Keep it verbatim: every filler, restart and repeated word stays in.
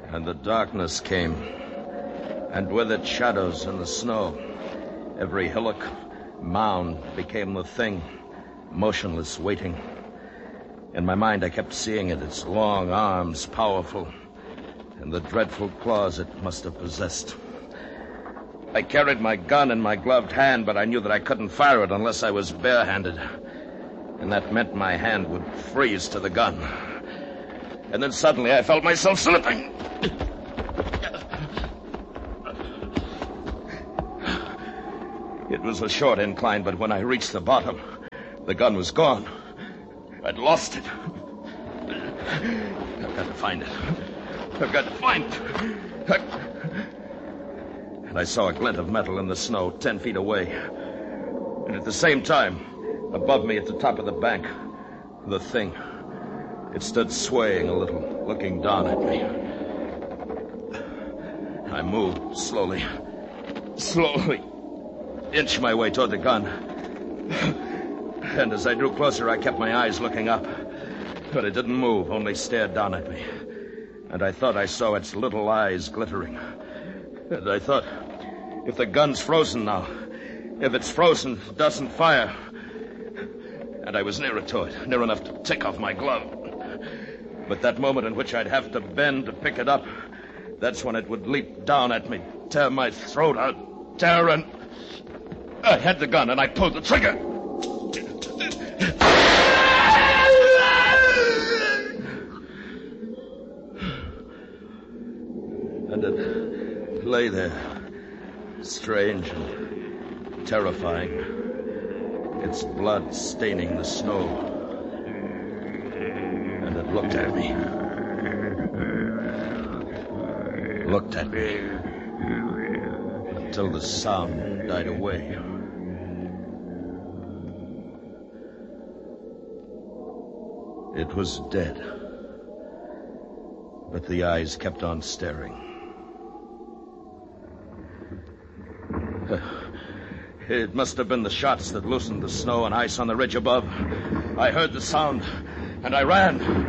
And the darkness came, and with it shadows in the snow. Every hillock, mound became the thing, motionless, waiting. In my mind, I kept seeing it, its long arms, powerful, and the dreadful claws it must have possessed. I carried my gun in my gloved hand, but I knew that I couldn't fire it unless I was barehanded. And that meant my hand would freeze to the gun. And then suddenly I felt myself slipping. It was a short incline, but when I reached the bottom, the gun was gone. I'd lost it. I've got to find it. I've got to find it. I... And I saw a glint of metal in the snow ten feet away. And at the same time, above me at the top of the bank, the thing. It stood swaying a little, looking down at me. I moved slowly, slowly, inched my way toward the gun. And as I drew closer, I kept my eyes looking up. But it didn't move, only stared down at me. And I thought I saw its little eyes glittering. And I thought, if the gun's frozen now, if it's frozen, it doesn't fire. And I was nearer to it, near enough to take off my glove. But that moment in which I'd have to bend to pick it up, that's when it would leap down at me, tear my throat out, tear, and I had the gun and I pulled the trigger. And it lay there, strange and terrifying, its blood staining the snow. And it looked at me. Looked at me until the sound died away. It was dead, but the eyes kept on staring. It must have been the shots that loosened the snow and ice on the ridge above. I heard the sound, and I ran.